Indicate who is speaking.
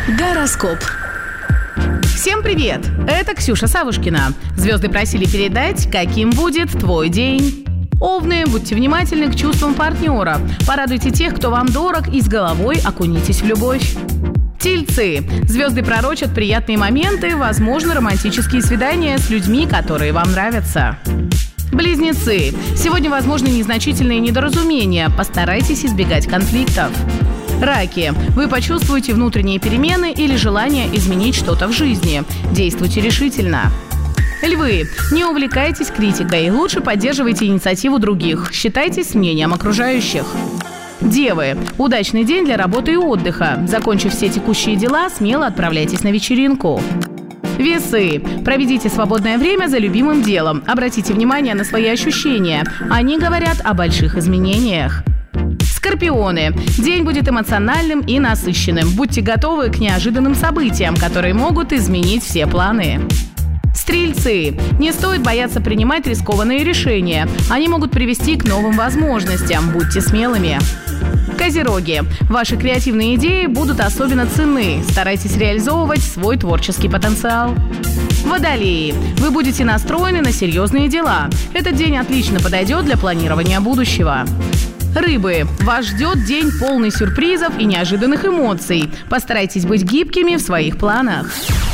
Speaker 1: Гороскоп.
Speaker 2: Всем привет! Это Ксюша Савушкина. Звезды просили передать, каким будет твой день. Овны, будьте внимательны к чувствам партнера. Порадуйте тех, кто вам дорог, и с головой окунитесь в любовь. Тельцы. Звезды пророчат приятные моменты, возможно, романтические свидания с людьми, которые вам нравятся. Близнецы. Сегодня возможны незначительные недоразумения. Постарайтесь избегать конфликтов. Раки. Вы почувствуете внутренние перемены или желание изменить что-то в жизни. Действуйте решительно. Львы. Не увлекайтесь критикой. Лучше поддерживайте инициативу других. Считайтесь с мнением окружающих. Девы. Удачный день для работы и отдыха. Закончив все текущие дела, смело отправляйтесь на вечеринку. Весы. Проведите свободное время за любимым делом. Обратите внимание на свои ощущения. Они говорят о больших изменениях. Скорпионы. День будет эмоциональным и насыщенным. Будьте готовы к неожиданным событиям, которые могут изменить все планы. Стрельцы. Не стоит бояться принимать рискованные решения. Они могут привести к новым возможностям. Будьте смелыми. Козероги. Ваши креативные идеи будут особенно ценны. Старайтесь реализовывать свой творческий потенциал. Водолеи. Вы будете настроены на серьезные дела. Этот день отлично подойдет для планирования будущего. Рыбы. Вас ждет день полный сюрпризов и неожиданных эмоций. Постарайтесь быть гибкими в своих планах.